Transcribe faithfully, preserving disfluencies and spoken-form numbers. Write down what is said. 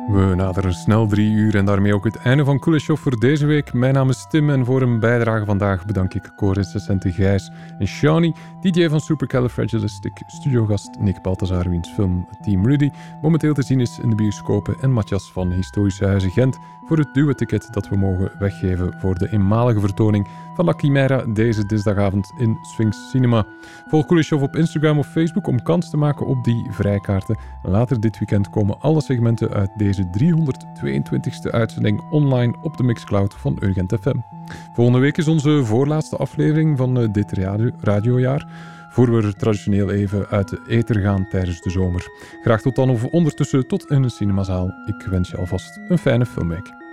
We naderen snel drie uur en daarmee ook het einde van Kuleshov voor deze week. Mijn naam is Tim en voor een bijdrage vandaag bedank ik co-recensenten Gijs en Shawnee, D J van Supercalifragilistic, studiogast Nick Balthazar, wiens film Team Rudy momenteel te zien is in de bioscopen, en Matthias van Historische Huizen Gent voor het duo-ticket dat we mogen weggeven voor de eenmalige vertoning van La Chimera deze dinsdagavond in Sphinx Cinema. Volg Kuleshov op Instagram of Facebook om kans te maken op die vrijkaarten. Later dit weekend komen alle segmenten uit deze driehonderdtweeëntwintigste uitzending online op de Mixcloud van Urgent F M. Volgende week is onze voorlaatste aflevering van dit radio- radiojaar, voor we er traditioneel even uit de ether gaan tijdens de zomer. Graag tot dan of ondertussen tot in de cinemazaal. Ik wens je alvast een fijne filmweek.